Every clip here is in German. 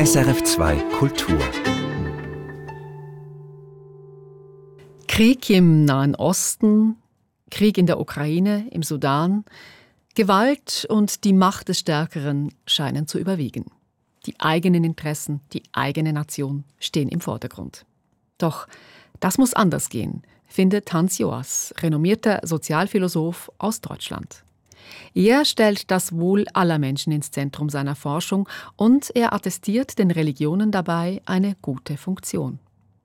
SRF2 Kultur. Krieg im Nahen Osten, Krieg in der Ukraine, im Sudan. Gewalt und die Macht des Stärkeren scheinen zu überwiegen. Die eigenen Interessen, die eigene Nation stehen im Vordergrund. Doch das muss anders gehen, findet Hans Joas, renommierter Sozialphilosoph aus Deutschland. Er stellt das Wohl aller Menschen ins Zentrum seiner Forschung und er attestiert den Religionen dabei eine gute Funktion.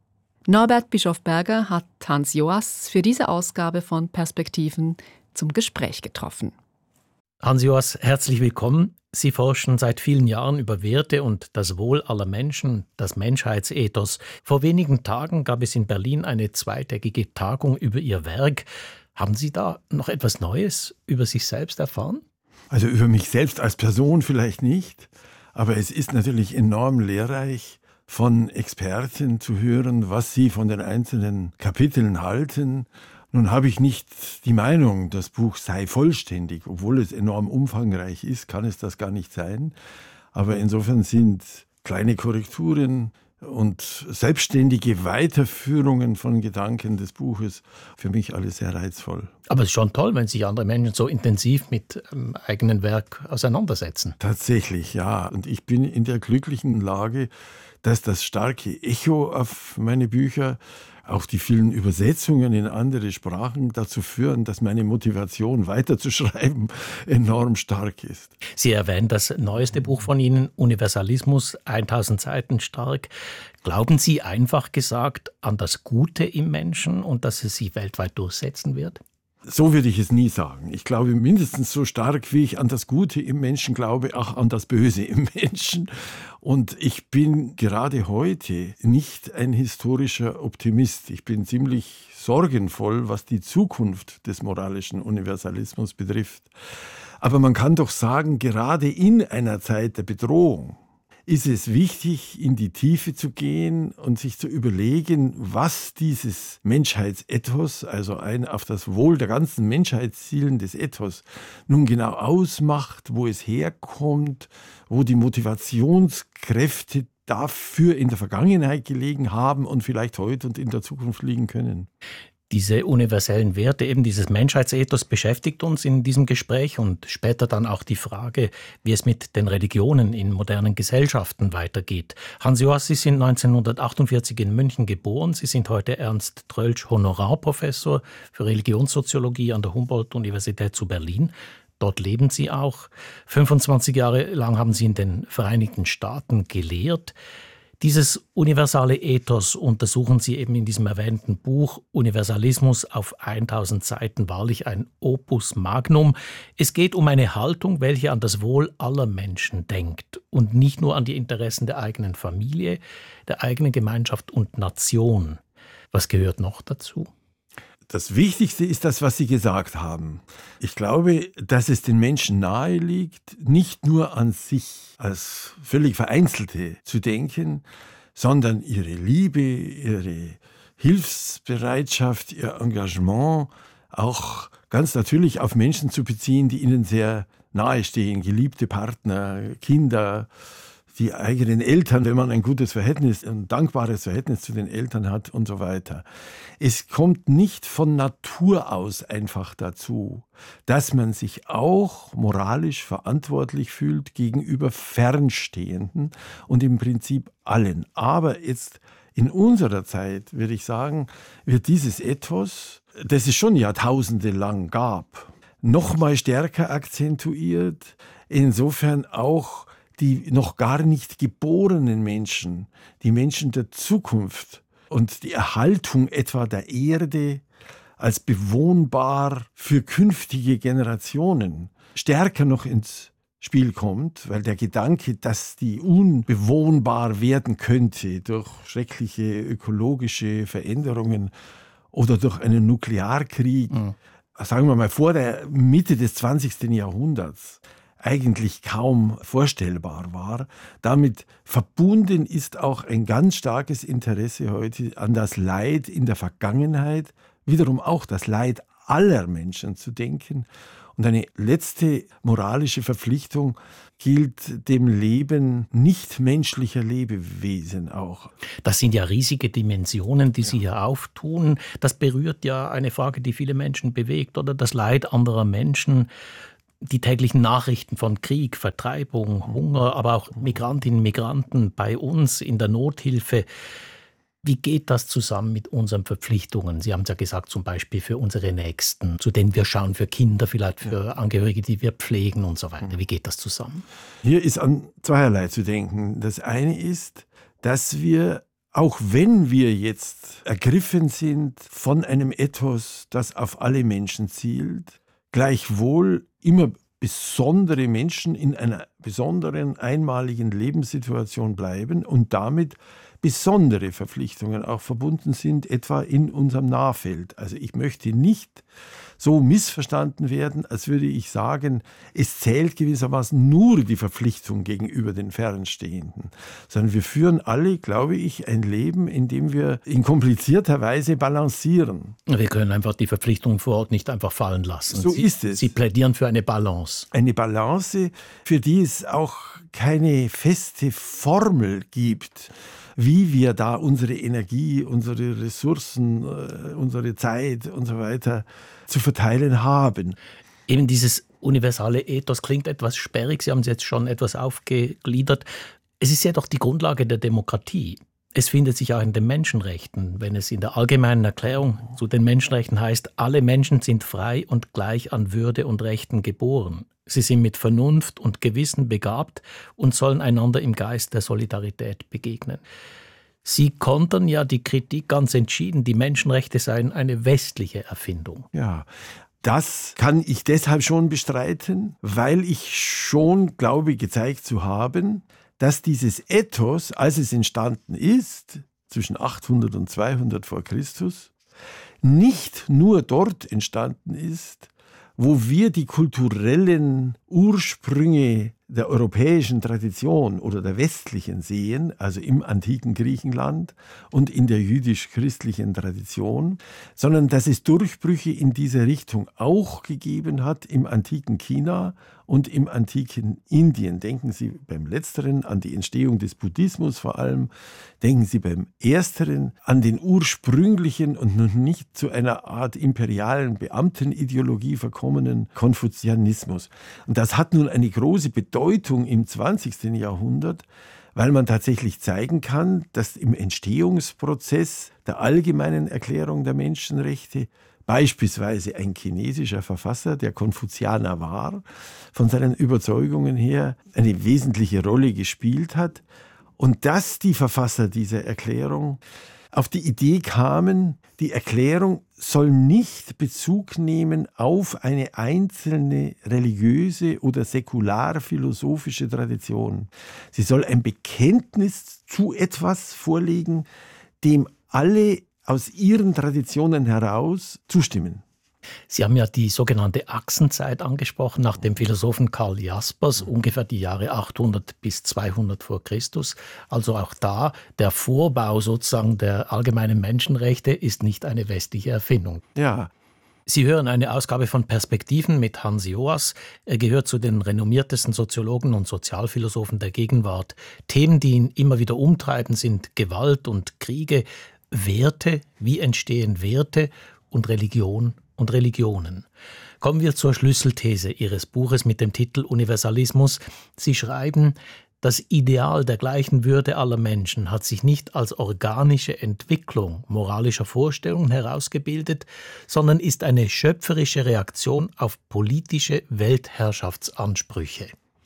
Norbert Bischof-Berger hat Hans Joas für diese Ausgabe von Perspektiven zum Gespräch getroffen. Hans Joas, herzlich willkommen. Sie forschen seit vielen Jahren über Werte und das Wohl aller Menschen, das Menschheitsethos. Vor wenigen Tagen gab es in Berlin eine zweitägige Tagung über Ihr Werk. Haben Sie da noch etwas Neues über sich selbst erfahren? Also über mich selbst als Person vielleicht nicht, aber es ist natürlich enorm lehrreich, von Experten zu hören, was sie von den einzelnen Kapiteln halten. Nun habe ich nicht die Meinung, das Buch sei vollständig. Obwohl es enorm umfangreich ist, kann es das gar nicht sein. Aber insofern sind kleine Korrekturen und selbstständige Weiterführungen von Gedanken des Buches für mich alles sehr reizvoll. Aber es ist schon toll, wenn sich andere Menschen so intensiv mit eigenen Werk auseinandersetzen. Tatsächlich, ja. Und ich bin in der glücklichen Lage, dass das starke Echo auf meine Bücher, auch die vielen Übersetzungen in andere Sprachen dazu führen, dass meine Motivation weiterzuschreiben enorm stark ist. Sie erwähnen das neueste Buch von Ihnen, Universalismus, 1000 Seiten stark. Glauben Sie einfach gesagt an das Gute im Menschen und dass es sich weltweit durchsetzen wird? So würde ich es nie sagen. Ich glaube mindestens so stark, wie ich an das Gute im Menschen glaube, auch an das Böse im Menschen. Und ich bin gerade heute nicht ein historischer Optimist. Ich bin ziemlich sorgenvoll, was die Zukunft des moralischen Universalismus betrifft. Aber man kann doch sagen, gerade in einer Zeit der Bedrohung ist es wichtig, in die Tiefe zu gehen und sich zu überlegen, was dieses Menschheitsethos, also ein auf das Wohl der ganzen Menschheit zielendes Ethos, nun genau ausmacht, wo es herkommt, wo die Motivationskräfte dafür in der Vergangenheit gelegen haben und vielleicht heute und in der Zukunft liegen können. Diese universellen Werte, eben dieses Menschheitsethos beschäftigt uns in diesem Gespräch und später dann auch die Frage, wie es mit den Religionen in modernen Gesellschaften weitergeht. Hans Joas, Sie sind 1948 in München geboren. Sie sind heute Ernst Troeltsch Honorarprofessor für Religionssoziologie an der Humboldt-Universität zu Berlin. Dort leben Sie auch. 25 Jahre lang haben Sie in den Vereinigten Staaten gelehrt. Dieses universale Ethos untersuchen Sie eben in diesem erwähnten Buch Universalismus auf 1000 Seiten, wahrlich ein Opus Magnum. Es geht um eine Haltung, welche an das Wohl aller Menschen denkt und nicht nur an die Interessen der eigenen Familie, der eigenen Gemeinschaft und Nation. Was gehört noch dazu? Das Wichtigste ist das, was Sie gesagt haben. Ich glaube, dass es den Menschen nahe liegt, nicht nur an sich als völlig Vereinzelte zu denken, sondern ihre Liebe, ihre Hilfsbereitschaft, ihr Engagement auch ganz natürlich auf Menschen zu beziehen, die ihnen sehr nahe stehen, geliebte Partner, Kinder, die eigenen Eltern, wenn man ein gutes Verhältnis, ein dankbares Verhältnis zu den Eltern hat und so weiter. Es kommt nicht von Natur aus einfach dazu, dass man sich auch moralisch verantwortlich fühlt gegenüber Fernstehenden und im Prinzip allen. Aber jetzt in unserer Zeit, würde ich sagen, wird dieses Ethos, das es schon Jahrtausende lang gab, noch mal stärker akzentuiert. Insofern auch die noch gar nicht geborenen Menschen, die Menschen der Zukunft und die Erhaltung etwa der Erde als bewohnbar für künftige Generationen stärker noch ins Spiel kommt, weil der Gedanke, dass die unbewohnbar werden könnte durch schreckliche ökologische Veränderungen oder durch einen Nuklearkrieg, sagen wir mal vor der Mitte des 20. Jahrhunderts, eigentlich kaum vorstellbar war. Damit verbunden ist auch ein ganz starkes Interesse heute an das Leid in der Vergangenheit, wiederum auch das Leid aller Menschen zu denken Und eine letzte moralische Verpflichtung gilt dem Leben nichtmenschlicher Lebewesen auch. Das sind ja riesige Dimensionen, die Sie hier auftun. Das berührt ja eine Frage, die viele Menschen bewegt, oder das Leid anderer Menschen. Die täglichen Nachrichten von Krieg, Vertreibung, Hunger, aber auch Migrantinnen und Migranten bei uns in der Nothilfe. Wie geht das zusammen mit unseren Verpflichtungen? Sie haben es ja gesagt, zum Beispiel für unsere Nächsten, zu denen wir schauen, für Kinder, vielleicht für Angehörige, die wir pflegen und so weiter. Wie geht das zusammen? Hier ist an zweierlei zu denken. Das eine ist, dass wir, auch wenn wir jetzt ergriffen sind von einem Ethos, das auf alle Menschen zielt, gleichwohl immer besondere Menschen in einer besonderen, einmaligen Lebenssituation bleiben und damit besondere Verpflichtungen auch verbunden sind, etwa in unserem Nahfeld. Also ich möchte nicht so missverstanden werden, als würde ich sagen, es zählt gewissermaßen nur die Verpflichtung gegenüber den Fernstehenden, sondern wir führen alle, glaube ich, ein Leben, in dem wir in komplizierter Weise balancieren. Wir können einfach die Verpflichtungen vor Ort nicht einfach fallen lassen. So ist es. Sie plädieren für eine Balance. Eine Balance, für die es auch keine feste Formel gibt, wie wir da unsere Energie, unsere Ressourcen, unsere Zeit und so weiter zu verteilen haben. Eben dieses universale Ethos klingt etwas sperrig. Sie haben es jetzt schon etwas aufgegliedert. Es ist ja doch die Grundlage der Demokratie. Es findet sich auch in den Menschenrechten, wenn es in der Allgemeinen Erklärung zu den Menschenrechten heißt, alle Menschen sind frei und gleich an Würde und Rechten geboren. Sie sind mit Vernunft und Gewissen begabt und sollen einander im Geist der Solidarität begegnen. Sie kontern ja die Kritik ganz entschieden, die Menschenrechte seien eine westliche Erfindung. Ja, das kann ich deshalb schon bestreiten, weil ich schon glaube, gezeigt zu haben, dass dieses Ethos, als es entstanden ist, zwischen 800 und 200 vor Christus, nicht nur dort entstanden ist, wo wir die kulturellen Ursprünge der europäischen Tradition oder der westlichen sehen, also im antiken Griechenland und in der jüdisch-christlichen Tradition, sondern dass es Durchbrüche in diese Richtung auch gegeben hat im antiken China und im antiken Indien. Denken Sie beim Letzteren an die Entstehung des Buddhismus vor allem, denken Sie beim Ersteren an den ursprünglichen und noch nicht zu einer Art imperialen Beamtenideologie verkommenen Konfuzianismus. Und das hat nun eine große Bedeutung im 20. Jahrhundert, weil man tatsächlich zeigen kann, dass im Entstehungsprozess der allgemeinen Erklärung der Menschenrechte beispielsweise ein chinesischer Verfasser, der Konfuzianer war, von seinen Überzeugungen her eine wesentliche Rolle gespielt hat und dass die Verfasser dieser Erklärung auf die Idee kamen, die Erklärung soll nicht Bezug nehmen auf eine einzelne religiöse oder säkular-philosophische Tradition. Sie soll ein Bekenntnis zu etwas vorlegen, dem alle aus ihren Traditionen heraus zustimmen. Sie haben ja die sogenannte Achsenzeit angesprochen, nach dem Philosophen Karl Jaspers, ungefähr die Jahre 800 bis 200 vor Christus. Also auch da, der Vorbau sozusagen der allgemeinen Menschenrechte ist nicht eine westliche Erfindung. Ja. Sie hören eine Ausgabe von Perspektiven mit Hans Joas. Er gehört zu den renommiertesten Soziologen und Sozialphilosophen der Gegenwart. Themen, die ihn immer wieder umtreiben, sind Gewalt und Kriege, Werte, wie entstehen Werte und Religion und Religionen. Kommen wir zur Schlüsselthese Ihres Buches mit dem Titel Universalismus. Sie schreiben, das Ideal der gleichen Würde aller Menschen hat sich nicht als organische Entwicklung moralischer Vorstellungen herausgebildet, sondern ist eine schöpferische Reaktion auf politische Weltherrschaftsansprüche.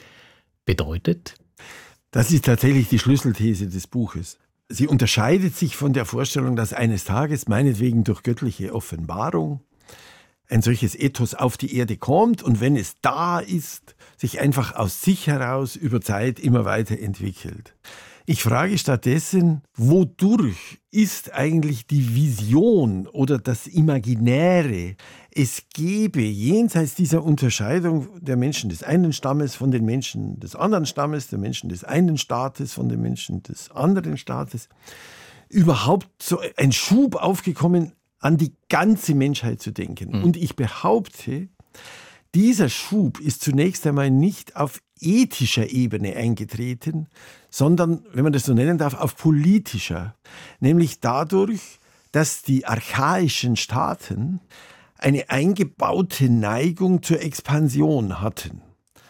Bedeutet? Das ist tatsächlich die Schlüsselthese des Buches. Sie unterscheidet sich von der Vorstellung, dass eines Tages, meinetwegen durch göttliche Offenbarung, ein solches Ethos auf die Erde kommt und wenn es da ist, sich einfach aus sich heraus über Zeit immer weiter entwickelt. Ich frage stattdessen, wodurch ist eigentlich die Vision oder das Imaginäre? Es gäbe jenseits dieser Unterscheidung der Menschen des einen Stammes von den Menschen des anderen Stammes, der Menschen des einen Staates von den Menschen des anderen Staates, überhaupt so ein Schub aufgekommen, an die ganze Menschheit zu denken. Und ich behaupte, Dieser Schub ist zunächst einmal nicht auf ethischer Ebene eingetreten, sondern, wenn man das so nennen darf, auf politischer. Nämlich dadurch, dass die archaischen Staaten eine eingebaute Neigung zur Expansion hatten.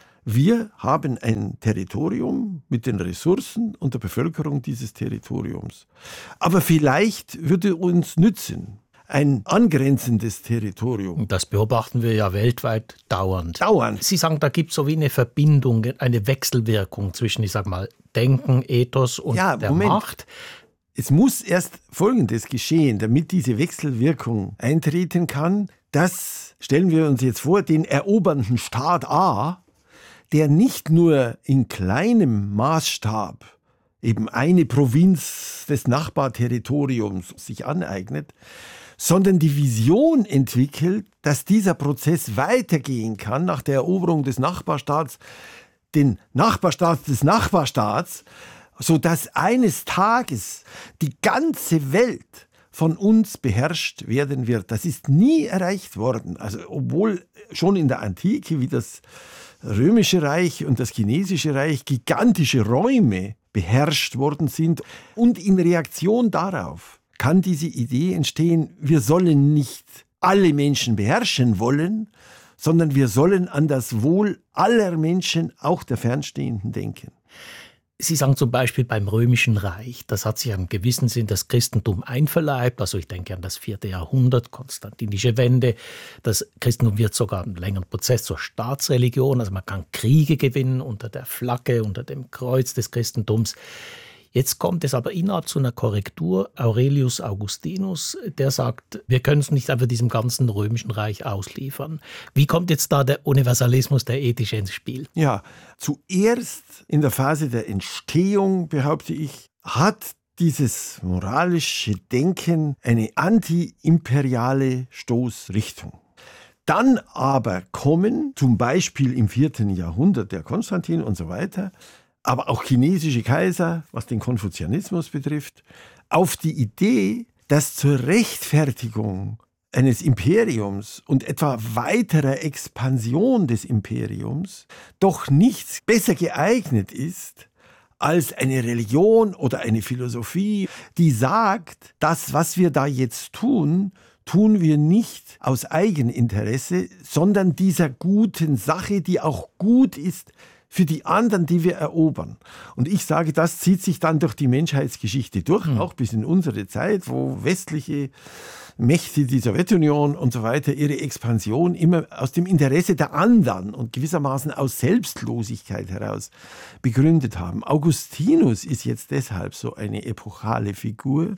Wir haben ein Territorium mit den Ressourcen und der Bevölkerung dieses Territoriums. Aber vielleicht würde uns nützen ein angrenzendes Territorium. Das beobachten wir ja weltweit dauernd. Sie sagen, da gibt es so wie eine Verbindung, eine Wechselwirkung zwischen, ich sag mal, Denken, Ethos und der Macht. Es muss erst Folgendes geschehen, damit diese Wechselwirkung eintreten kann. Das stellen wir uns jetzt vor, den erobernden Staat A, der nicht nur in kleinem Maßstab eben eine Provinz des Nachbarterritoriums sich aneignet, sondern die Vision entwickelt, dass dieser Prozess weitergehen kann nach der Eroberung des Nachbarstaats, den Nachbarstaat des Nachbarstaats, sodass eines Tages die ganze Welt von uns beherrscht werden wird. Das ist nie erreicht worden. Also obwohl schon in der Antike wie das Römische Reich und das Chinesische Reich gigantische Räume beherrscht worden sind. Und in Reaktion darauf kann diese Idee entstehen, wir sollen nicht alle Menschen beherrschen wollen, sondern wir sollen an das Wohl aller Menschen, auch der Fernstehenden, denken. Sie sagen zum Beispiel beim Römischen Reich, das hat sich im gewissen Sinn das Christentum einverleibt. Also ich denke an das 4. Jahrhundert, konstantinische Wende. Das Christentum wird sogar einen längeren Prozess zur Staatsreligion. Also man kann Kriege gewinnen unter der Flagge, unter dem Kreuz des Christentums. Jetzt kommt es aber innerhalb zu einer Korrektur. Aurelius Augustinus, der sagt, wir können es nicht einfach diesem ganzen Römischen Reich ausliefern. Wie kommt jetzt da der Universalismus, der ethische ins Spiel? Ja, zuerst in der Phase der Entstehung, behaupte ich, hat dieses moralische Denken eine antiimperiale Stoßrichtung. Dann aber kommen, zum Beispiel im 4. Jahrhundert der Konstantin und so weiter, aber auch chinesische Kaiser, was den Konfuzianismus betrifft, auf die Idee, dass zur Rechtfertigung eines Imperiums und etwa weiterer Expansion des Imperiums doch nichts besser geeignet ist als eine Religion oder eine Philosophie, die sagt, das, was wir da jetzt tun, tun wir nicht aus Eigeninteresse, sondern dieser guten Sache, die auch gut ist für die anderen, die wir erobern. Und ich sage, das zieht sich dann durch die Menschheitsgeschichte durch, auch bis in unsere Zeit, wo westliche Mächte, die Sowjetunion und so weiter, ihre Expansion immer aus dem Interesse der anderen und gewissermaßen aus Selbstlosigkeit heraus begründet haben. Augustinus ist jetzt deshalb so eine epochale Figur,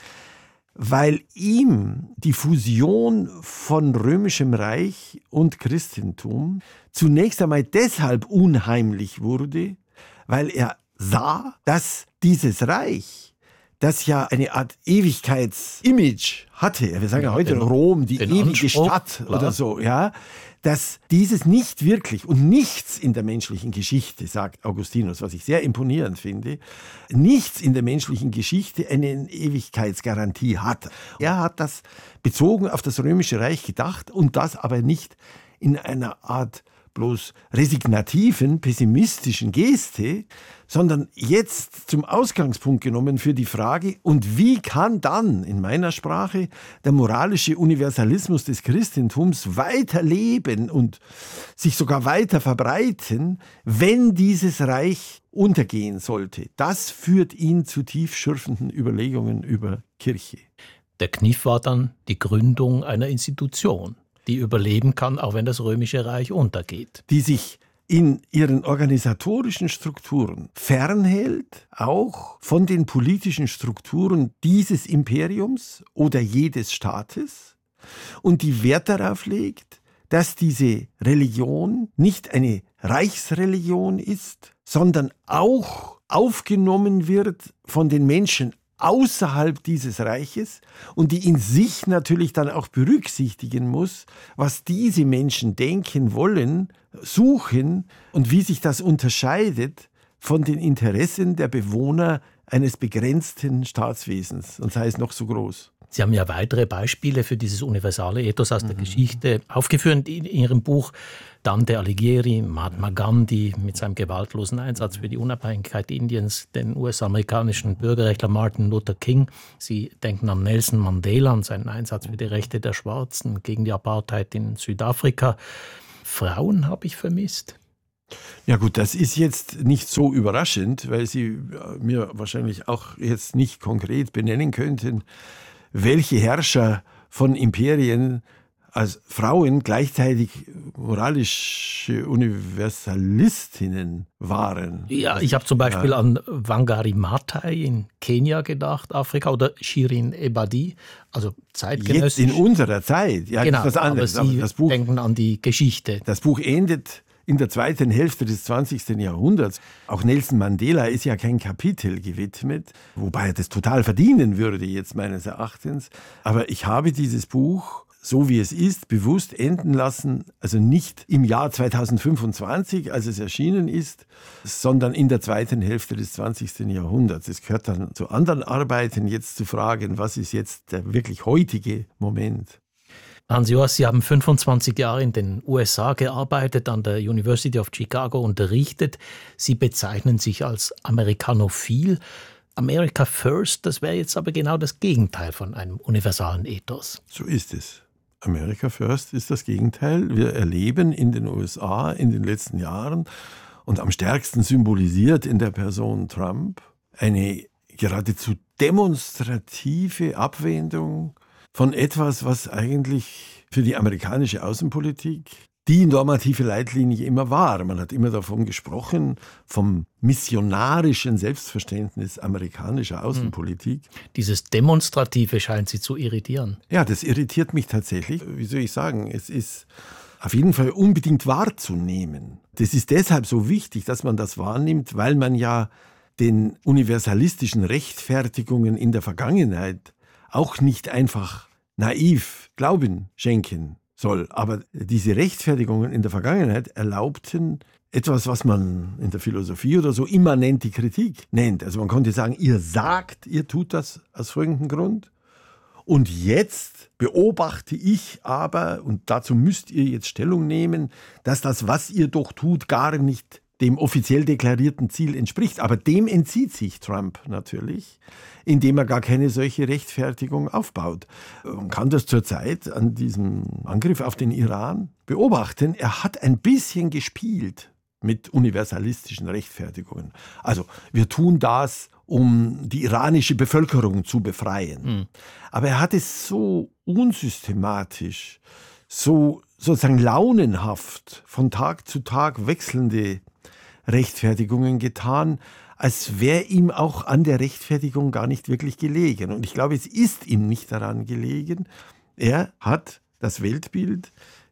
weil ihm die Fusion von Römischem Reich und Christentum zunächst einmal deshalb unheimlich wurde, weil er sah, dass dieses Reich, das ja eine Art Ewigkeitsimage hatte, wir sagen ja heute Rom, die ewige Stadt oder so, ja, dass dieses nicht wirklich und nichts in der menschlichen Geschichte, sagt Augustinus, was ich sehr imponierend finde, nichts in der menschlichen Geschichte eine Ewigkeitsgarantie hat. Er hat das bezogen auf das Römische Reich gedacht und das aber nicht in einer Art bloß resignativen, pessimistischen Geste, sondern jetzt zum Ausgangspunkt genommen für die Frage, und wie kann dann in meiner Sprache der moralische Universalismus des Christentums weiterleben und sich sogar weiter verbreiten, wenn dieses Reich untergehen sollte. Das führt ihn zu tiefschürfenden Überlegungen über Kirche. Der Kniff war dann die Gründung einer Institution, die überleben kann, auch wenn das Römische Reich untergeht. Die sich in ihren organisatorischen Strukturen fernhält, auch von den politischen Strukturen dieses Imperiums oder jedes Staates, und die Wert darauf legt, dass diese Religion nicht eine Reichsreligion ist, sondern auch aufgenommen wird von den Menschen außerhalb dieses Reiches und die in sich natürlich dann auch berücksichtigen muss, was diese Menschen denken wollen, suchen und wie sich das unterscheidet von den Interessen der Bewohner eines begrenzten Staatswesens, und sei es noch so groß. Sie haben ja weitere Beispiele für dieses universale Ethos aus der Geschichte aufgeführt in Ihrem Buch. Dante Alighieri, Mahatma Gandhi mit seinem gewaltlosen Einsatz für die Unabhängigkeit Indiens, den US-amerikanischen Bürgerrechtler Martin Luther King. Sie denken an Nelson Mandela und seinen Einsatz für die Rechte der Schwarzen gegen die Apartheid in Südafrika. Frauen habe ich vermisst. Ja gut, das ist jetzt nicht so überraschend, weil Sie mir wahrscheinlich auch jetzt nicht konkret benennen könnten, welche Herrscher von Imperien als Frauen gleichzeitig moralische Universalistinnen waren. Ja, ich habe zum Beispiel an Wangari Maathai in Kenia gedacht, Afrika, oder Shirin Ebadi, also zeitgenössisch. Jetzt in unserer Zeit, ja, genau, das ist was anderes. aber Sie das Buch, denken an die Geschichte. Das Buch endet in der zweiten Hälfte des 20. Jahrhunderts. Auch Nelson Mandela ist ja kein Kapitel gewidmet, wobei er das total verdienen würde, jetzt meines Erachtens. Aber ich habe dieses Buch, so wie es ist, bewusst enden lassen, also nicht im Jahr 2025, als es erschienen ist, sondern in der zweiten Hälfte des 20. Jahrhunderts. Es gehört dann zu anderen Arbeiten, jetzt zu fragen, was ist jetzt der wirklich heutige Moment? Hans-Joas, Sie haben 25 Jahre in den USA gearbeitet, an der University of Chicago unterrichtet. Sie bezeichnen sich als Amerikanophil. America First, das wäre jetzt aber genau das Gegenteil von einem universalen Ethos. So ist es. America First ist das Gegenteil. Wir erleben in den USA in den letzten Jahren und am stärksten symbolisiert in der Person Trump eine geradezu demonstrative Abwendung von etwas, was eigentlich für die amerikanische Außenpolitik die normative Leitlinie immer war. Man hat immer davon gesprochen, vom missionarischen Selbstverständnis amerikanischer Außenpolitik. Dieses Demonstrative scheint Sie zu irritieren. Ja, das irritiert mich tatsächlich. Wie soll ich sagen, es ist auf jeden Fall unbedingt wahrzunehmen. Das ist deshalb so wichtig, dass man das wahrnimmt, weil man ja den universalistischen Rechtfertigungen in der Vergangenheit auch nicht einfach naiv Glauben schenken soll. Aber diese Rechtfertigungen in der Vergangenheit erlaubten etwas, was man in der Philosophie oder so immanente Kritik nennt. Also man konnte sagen, ihr sagt, ihr tut das aus folgendem Grund. Und jetzt beobachte ich aber, und dazu müsst ihr jetzt Stellung nehmen, dass das, was ihr doch tut, gar nicht dem offiziell deklarierten Ziel entspricht. Aber dem entzieht sich Trump natürlich, indem er gar keine solche Rechtfertigung aufbaut. Man kann das zurzeit an diesem Angriff auf den Iran beobachten. Er hat ein bisschen gespielt mit universalistischen Rechtfertigungen. Also wir tun das, um die iranische Bevölkerung zu befreien. Aber er hat es so unsystematisch, so sozusagen launenhaft von Tag zu Tag wechselnde Rechtfertigungen getan, als wäre ihm auch an der Rechtfertigung gar nicht wirklich gelegen. Und ich glaube, es ist ihm nicht daran gelegen. Er hat das Weltbild,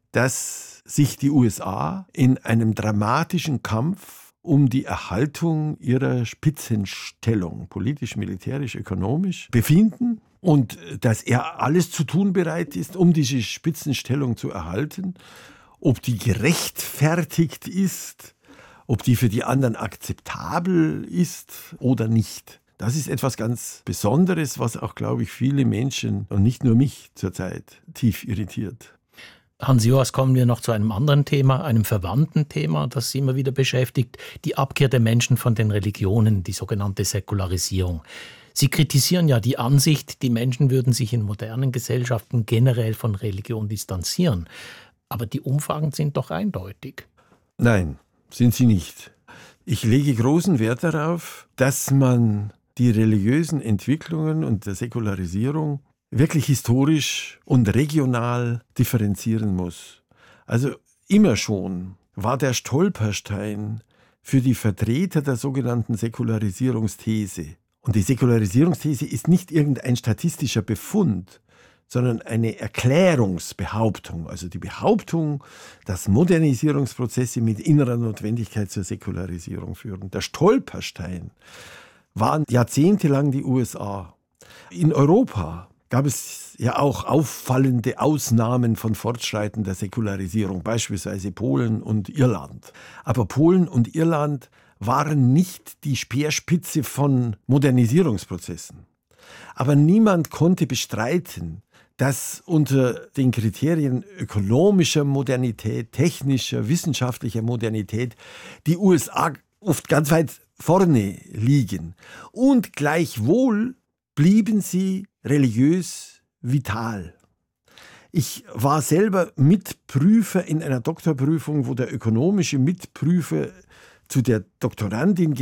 dass sich die USA in einem dramatischen Kampf um die Erhaltung ihrer Spitzenstellung, politisch, militärisch, ökonomisch, befinden und dass er alles zu tun bereit ist, um diese Spitzenstellung zu erhalten. Ob die gerechtfertigt ist, ob die für die anderen akzeptabel ist oder nicht. Das ist etwas ganz Besonderes, was auch, glaube ich, viele Menschen und nicht nur mich zurzeit tief irritiert. Hans-Joas, kommen wir noch zu einem anderen Thema, einem verwandten Thema, das Sie immer wieder beschäftigt, die Abkehr der Menschen von den Religionen, die sogenannte Säkularisierung. Sie kritisieren ja die Ansicht, die Menschen würden sich in modernen Gesellschaften generell von Religion distanzieren. Aber die Umfragen sind doch eindeutig. Nein, sind sie nicht. Ich lege großen Wert darauf, dass man die religiösen Entwicklungen und der Säkularisierung wirklich historisch und regional differenzieren muss. Also immer schon war der Stolperstein für die Vertreter der sogenannten Säkularisierungsthese. Und die Säkularisierungsthese ist nicht irgendein statistischer Befund, sondern eine Erklärungsbehauptung, also die Behauptung, dass Modernisierungsprozesse mit innerer Notwendigkeit zur Säkularisierung führen. Der Stolperstein waren jahrzehntelang die USA. In Europa gab es ja auch auffallende Ausnahmen von Fortschreiten der Säkularisierung, beispielsweise Polen und Irland. Aber Polen und Irland waren nicht die Speerspitze von Modernisierungsprozessen. Aber niemand konnte bestreiten, dass unter den Kriterien ökonomischer Modernität, technischer, wissenschaftlicher Modernität die USA oft ganz weit vorne liegen. Und gleichwohl blieben sie religiös vital. Ich war selber Mitprüfer in einer Doktorprüfung, wo der ökonomische Mitprüfer zu der Doktorandin